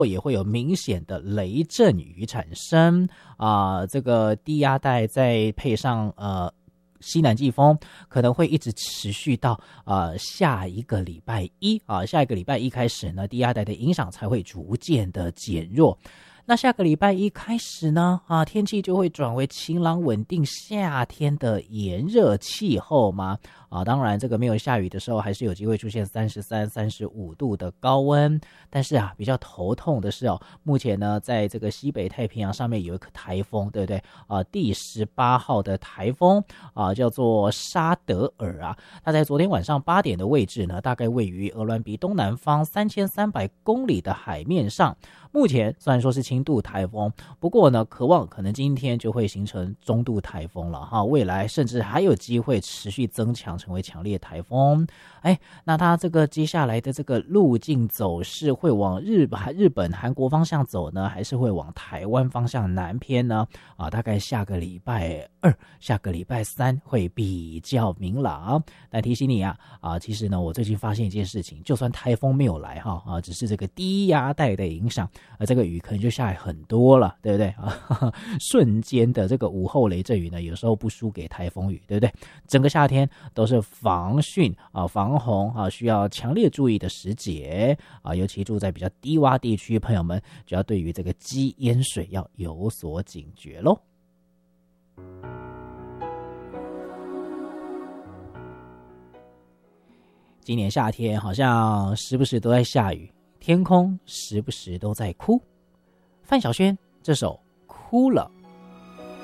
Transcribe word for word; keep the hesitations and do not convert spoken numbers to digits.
也会有明显的雷阵雨产生啊、呃，这个低压带再配上呃西南季风，可能会一直持续到呃下一个礼拜一啊，下一个礼拜一开始呢，低压带的影响才会逐渐的减弱。那下个礼拜一开始呢，啊，天气就会转为晴朗稳定夏天的炎热气候嘛。啊，当然这个没有下雨的时候，还是有机会出现三十三、三十五度的高温。但是啊，比较头痛的是哦，目前呢，在这个西北太平洋上面有一个台风，对不对？啊，第十八号的台风啊，叫做沙德尔啊。它在昨天晚上八点的位置呢，大概位于鹅銮鼻东南方三千三百公里的海面上。目前虽然说是轻度台风，不过呢，渴望可能今天就会形成中度台风了哈，未来甚至还有机会持续增强成为强烈台风。哎，那它这个接下来的这个路径走势会往日本、日本、韩国方向走呢，还是会往台湾方向南偏呢？啊，大概下个礼拜二、下个礼拜三会比较明朗。但提醒你啊，啊，其实呢，我最近发现一件事情，就算台风没有来哈，啊，只是这个低压带的影响。而这个雨可能就下来很多了，对不对啊？瞬间的这个午后雷阵雨呢，有时候不输给台风雨，对不对？整个夏天都是防汛啊、防洪啊，需要强烈注意的时节啊，尤其住在比较低洼地区，朋友们就要对于这个积淹水要有所警觉咯。今年夏天好像时不时都在下雨，天空时不时都在哭。范晓萱这首《哭了》